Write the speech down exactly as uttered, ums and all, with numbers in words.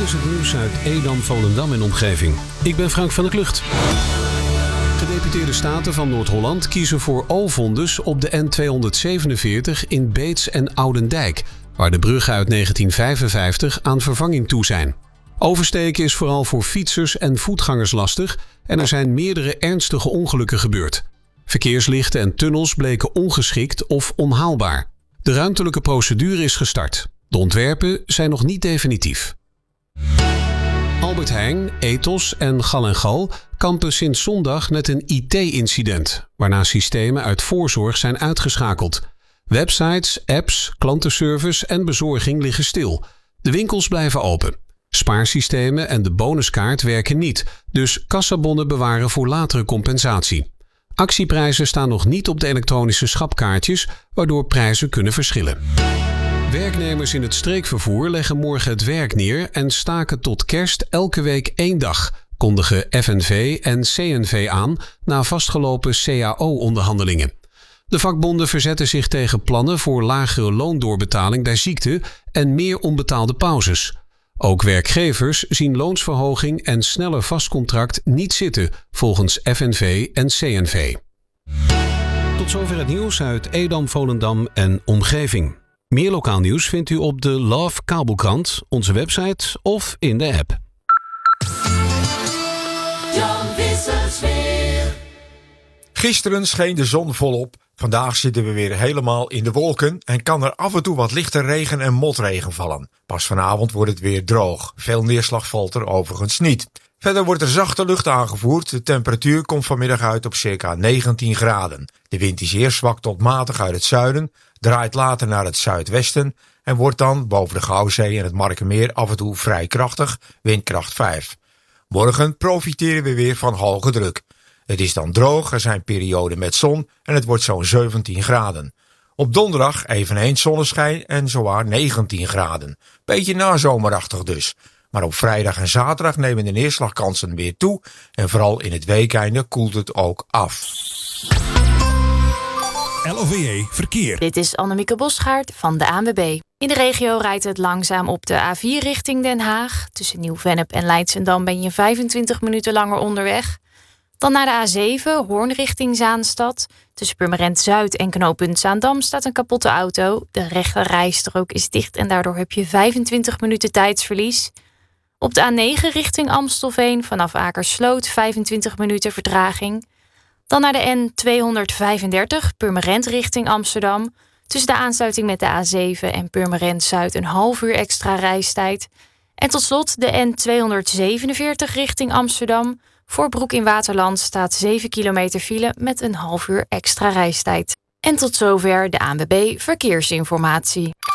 is het nieuws uit Edam, Volendam en omgeving. Ik ben Frank van der Klucht. Gedeputeerde Staten van Noord-Holland kiezen voor O-vondes op de N tweehonderdzevenenveertig in Beets en Oudendijk, waar de bruggen uit negentien vijfenvijftig aan vervanging toe zijn. Oversteken is vooral voor fietsers en voetgangers lastig en er zijn meerdere ernstige ongelukken gebeurd. Verkeerslichten en tunnels bleken ongeschikt of onhaalbaar. De ruimtelijke procedure is gestart. De ontwerpen zijn nog niet definitief. Albert Heijn, Ethos en Gal en Gal kampen sinds zondag met een I T-incident, waarna systemen uit voorzorg zijn uitgeschakeld. Websites, apps, klantenservice en bezorging liggen stil. De winkels blijven open. Spaarsystemen en de bonuskaart werken niet, dus kassabonnen bewaren voor latere compensatie. Actieprijzen staan nog niet op de elektronische schapkaartjes, waardoor prijzen kunnen verschillen. Werknemers in het streekvervoer leggen morgen het werk neer en staken tot kerst elke week één dag, kondigen F N V en C N V aan na vastgelopen C A O-onderhandelingen. De vakbonden verzetten zich tegen plannen voor lagere loondoorbetaling bij ziekte en meer onbetaalde pauzes. Ook werkgevers zien loonsverhoging en sneller vastcontract niet zitten, volgens F N V en C N V. Tot zover het nieuws uit Edam, Volendam en omgeving. Meer lokaal nieuws vindt u op de Love Kabelkrant, onze website of in de app. Jan Vissersweer. Gisteren scheen de zon volop. Vandaag zitten we weer helemaal in de wolken en kan er af en toe wat lichte regen en motregen vallen. Pas vanavond wordt het weer droog. Veel neerslag valt er overigens niet. Verder wordt er zachte lucht aangevoerd. De temperatuur komt vanmiddag uit op circa negentien graden. De wind is eerst zwak tot matig uit het zuiden, draait later naar het zuidwesten en wordt dan boven de Gouwzee en het Markermeer af en toe vrij krachtig, windkracht vijf. Morgen profiteren we weer van hoge druk. Het is dan droog, er zijn perioden met zon en het wordt zo'n zeventien graden. Op donderdag eveneens zonneschijn en zowaar negentien graden. Beetje nazomerachtig dus. Maar op vrijdag en zaterdag nemen de neerslagkansen weer toe en vooral in het weekeinde koelt het ook af. L O V E Verkeer. Dit is Annemieke Bosgaard van de A N W B. In de regio rijdt het langzaam op de A vier richting Den Haag. Tussen Nieuw-Vennep en Leidschendam ben je vijfentwintig minuten langer onderweg. Dan naar de A zeven, Hoorn richting Zaanstad. Tussen Purmerend Zuid en knooppunt Zaandam staat een kapotte auto. De rechter rijstrook is dicht en daardoor heb je vijfentwintig minuten tijdsverlies. Op de A negen richting Amstelveen vanaf Akersloot vijfentwintig minuten vertraging. Dan naar de N tweehonderdvijfendertig, Purmerend richting Amsterdam. Tussen de aansluiting met de A zeven en Purmerend Zuid een half uur extra reistijd. En tot slot de N tweehonderdzevenenveertig richting Amsterdam. Voor Broek in Waterland staat zeven kilometer file met een half uur extra reistijd. En tot zover de A N W B Verkeersinformatie.